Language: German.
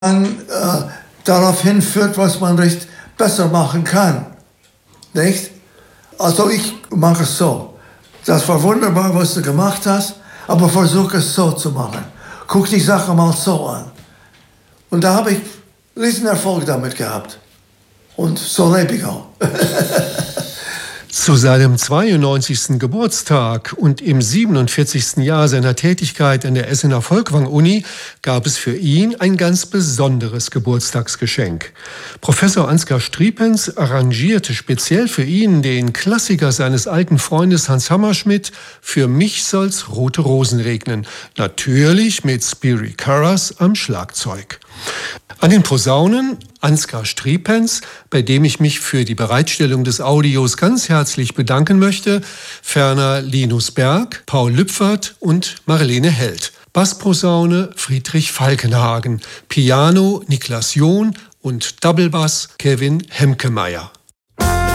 darauf hinführt, was man recht besser machen kann. Nicht? Also ich mache es so. Das war wunderbar, was du gemacht hast, aber versuch es so zu machen. Guck die Sache mal so an. Und da habe ich riesen Erfolg damit gehabt. Und so lebe ich auch. Zu seinem 92. Geburtstag und im 47. Jahr seiner Tätigkeit an der Essener Folkwang-Uni gab es für ihn ein ganz besonderes Geburtstagsgeschenk. Professor Ansgar Striepenz arrangierte speziell für ihn den Klassiker seines alten Freundes Hans Hammerschmidt „Für mich soll's rote Rosen regnen", natürlich mit Spiri Karras am Schlagzeug. An den Posaunen Ansgar Striepenz, bei dem ich mich für die Bereitstellung des Audios ganz herzlich bedanken möchte, ferner Linus Berg, Paul Lüpfert und Marlene Held. Bassposaune Friedrich Falkenhagen, Piano Niklas John und Doublebass Kevin Hemkemeyer.